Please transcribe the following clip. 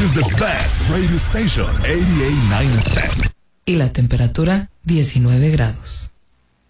This is the best radio station, 88.9 FM. Y la temperatura, 19 grados.